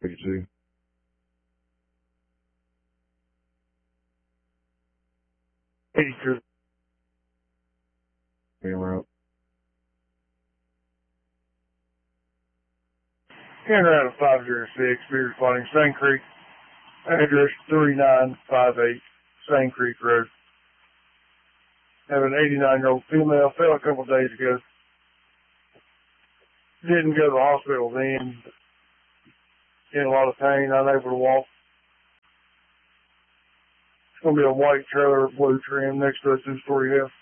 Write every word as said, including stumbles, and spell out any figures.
eighty-two. eighty-two. Camera up. Enter out of five zero six, be responding Sand Creek, address three nine five eight, Sand Creek Road. Have an eighty-nine-year-old female, fell a couple of days ago. Didn't go to the hospital then. In a lot of pain, unable to walk. It's going to be a white trailer, blue trim, next to a two-story house.